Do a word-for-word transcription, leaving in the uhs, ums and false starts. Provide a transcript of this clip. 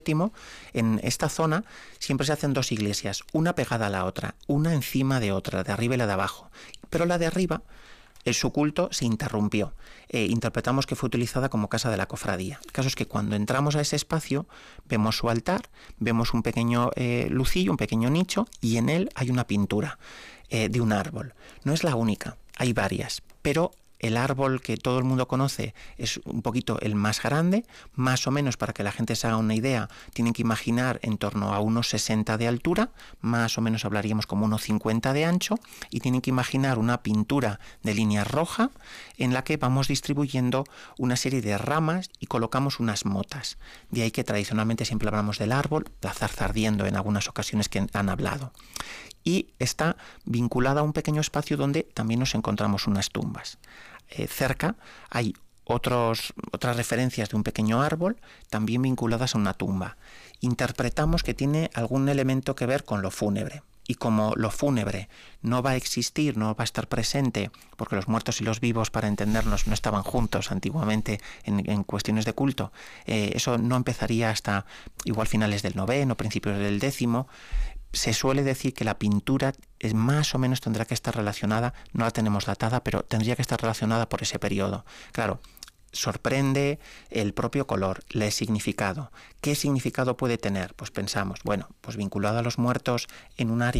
En esta zona siempre se hacen dos iglesias, una pegada a la otra, una encima de otra, la de arriba y la de abajo. Pero la de arriba, eh, su culto se interrumpió. Eh, interpretamos que fue utilizada como casa de la cofradía. El caso es que cuando entramos a ese espacio, vemos su altar, vemos un pequeño eh, lucillo, un pequeño nicho, y en él hay una pintura eh, de un árbol. No es la única, hay varias, pero el árbol que todo el mundo conoce es un poquito el más grande, más o menos, para que la gente se haga una idea, tienen que imaginar en torno a unos sesenta de altura, más o menos hablaríamos como unos cincuenta de ancho, y tienen que imaginar una pintura de línea roja en la que vamos distribuyendo una serie de ramas y colocamos unas motas. De ahí que tradicionalmente siempre hablamos del árbol, la zarza ardiendo en algunas ocasiones que han hablado. Y está vinculada a un pequeño espacio donde también nos encontramos unas tumbas. Eh, cerca hay otros, otras referencias de un pequeño árbol, también vinculadas a una tumba. Interpretamos que tiene algún elemento que ver con lo fúnebre. Y como lo fúnebre no va a existir, no va a estar presente, porque los muertos y los vivos, para entendernos, no estaban juntos antiguamente en, en cuestiones de culto, eh, eso no empezaría hasta igual finales del noveno, principios del décimo. Se suele decir que la pintura es más o menos tendrá que estar relacionada, no la tenemos datada, pero tendría que estar relacionada por ese periodo. Claro, sorprende el propio color, el significado. ¿Qué significado puede tener? Pues pensamos, bueno, pues vinculado a los muertos en un área